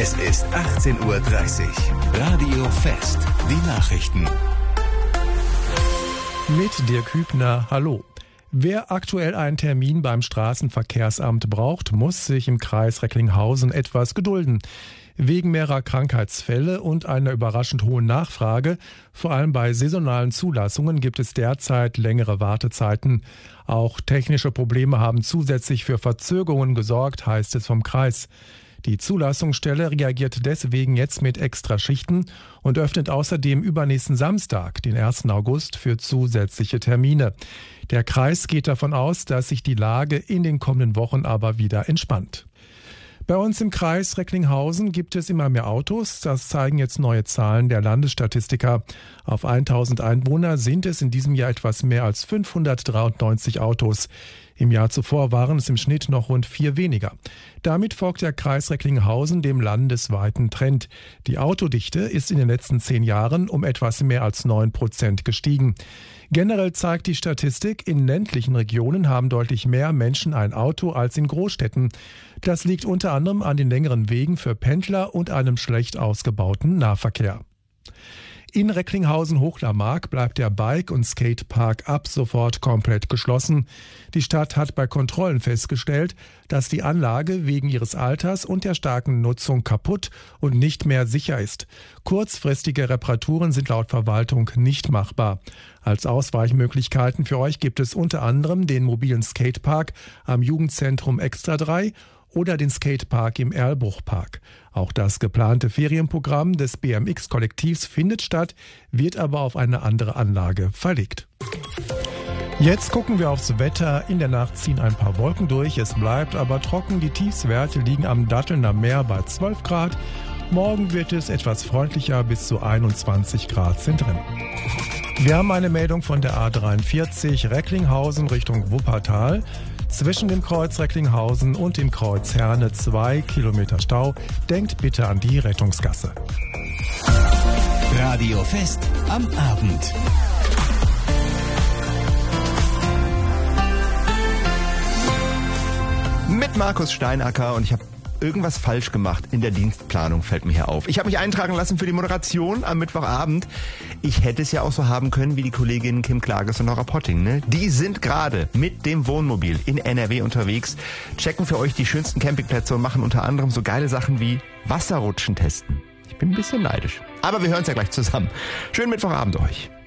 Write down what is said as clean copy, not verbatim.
Es ist 18:30 Uhr. Radio Fest. Die Nachrichten. Mit Dirk Hübner, hallo. Wer aktuell einen Termin beim Straßenverkehrsamt braucht, muss sich im Kreis Recklinghausen etwas gedulden. Wegen mehrerer Krankheitsfälle und einer überraschend hohen Nachfrage, vor allem bei saisonalen Zulassungen, gibt es derzeit längere Wartezeiten. Auch technische Probleme haben zusätzlich für Verzögerungen gesorgt, heißt es vom Kreis. Die Zulassungsstelle reagiert deswegen jetzt mit Extraschichten und öffnet außerdem übernächsten Samstag, den 1. August, für zusätzliche Termine. Der Kreis geht davon aus, dass sich die Lage in den kommenden Wochen aber wieder entspannt. Bei uns im Kreis Recklinghausen gibt es immer mehr Autos. Das zeigen jetzt neue Zahlen der Landesstatistiker. Auf 1000 Einwohner sind es in diesem Jahr etwas mehr als 593 Autos. Im Jahr zuvor waren es im Schnitt noch rund 4 weniger. Damit folgt der Kreis Recklinghausen dem landesweiten Trend. Die Autodichte ist in den letzten 10 Jahren um etwas mehr als 9% gestiegen. Generell zeigt die Statistik, in ländlichen Regionen haben deutlich mehr Menschen ein Auto als in Großstädten. Das liegt unter anderem an den längeren Wegen für Pendler und einem schlecht ausgebauten Nahverkehr. In Recklinghausen-Hochlarmark bleibt der Bike- und Skatepark ab sofort komplett geschlossen. Die Stadt hat bei Kontrollen festgestellt, dass die Anlage wegen ihres Alters und der starken Nutzung kaputt und nicht mehr sicher ist. Kurzfristige Reparaturen sind laut Verwaltung nicht machbar. Als Ausweichmöglichkeiten für euch gibt es unter anderem den mobilen Skatepark am Jugendzentrum Extra 3 oder den Skatepark im Erlbruchpark. Auch das geplante Ferienprogramm des BMX-Kollektivs findet statt, wird aber auf eine andere Anlage verlegt. Jetzt gucken wir aufs Wetter. In der Nacht ziehen ein paar Wolken durch. Es bleibt aber trocken. Die Tiefstwerte liegen am Dattelner Meer bei 12 Grad. Morgen wird es etwas freundlicher, bis zu 21 Grad sind drin. Wir haben eine Meldung von der A43 Recklinghausen Richtung Wuppertal. Zwischen dem Kreuz Recklinghausen und dem Kreuz Herne 2 Kilometer Stau. Denkt bitte an die Rettungsgasse. Radio Fest am Abend. Mit Markus Steinacker, und ich habe irgendwas falsch gemacht in der Dienstplanung, fällt mir hier auf. Ich habe mich eintragen lassen für die Moderation am Mittwochabend. Ich hätte es ja auch so haben können wie die Kolleginnen Kim Klages und Nora Potting, ne? Die sind gerade mit dem Wohnmobil in NRW unterwegs, checken für euch die schönsten Campingplätze und machen unter anderem so geile Sachen wie Wasserrutschen testen. Ich bin ein bisschen neidisch. Aber wir hören es ja gleich zusammen. Schönen Mittwochabend euch.